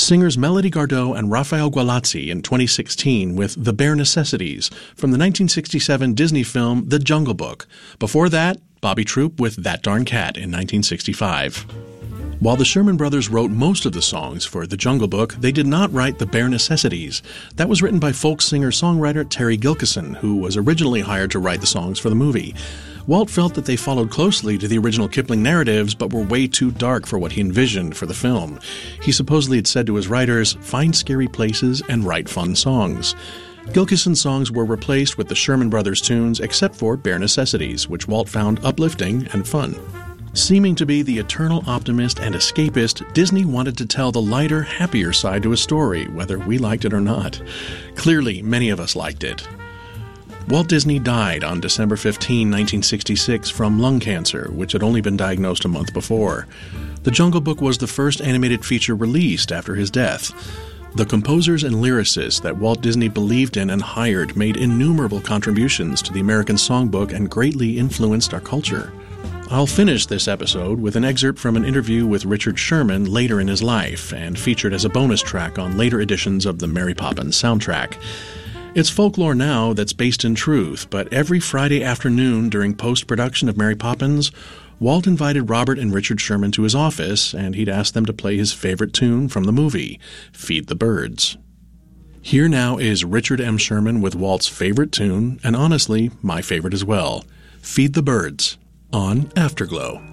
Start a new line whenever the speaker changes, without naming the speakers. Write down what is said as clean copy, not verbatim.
Singers Melody Gardot and Rafael Gualazzi in 2016 with The Bare Necessities from the 1967 Disney film The Jungle Book. Before that, Bobby Troup with That Darn Cat in 1965. While the Sherman Brothers wrote most of the songs for The Jungle Book, they did not write The Bare Necessities. That was written by folk singer-songwriter Terry Gilkyson, who was originally hired to write the songs for the movie. Walt felt that they followed closely to the original Kipling narratives, but were way too dark for what he envisioned for the film. He supposedly had said to his writers, "Find scary places and write fun songs." Gilkyson's songs were replaced with the Sherman Brothers tunes except for Bare Necessities, which Walt found uplifting and fun. Seeming to be the eternal optimist and escapist, Disney wanted to tell the lighter, happier side to a story, whether we liked it or not. Clearly, many of us liked it. Walt Disney died on December 15, 1966, from lung cancer, which had only been diagnosed a month before. The Jungle Book was the first animated feature released after his death. The composers and lyricists that Walt Disney believed in and hired made innumerable contributions to the American songbook and greatly influenced our culture. I'll finish this episode with an excerpt from an interview with Richard Sherman later in his life and featured as a bonus track on later editions of the Mary Poppins soundtrack. It's folklore now that's based in truth, but every Friday afternoon during post-production of Mary Poppins, Walt invited Robert and Richard Sherman to his office, and he'd ask them to play his favorite tune from the movie, Feed the Birds. Here now is Richard M. Sherman with Walt's favorite tune, and honestly, my favorite as well, Feed the Birds, on Afterglow.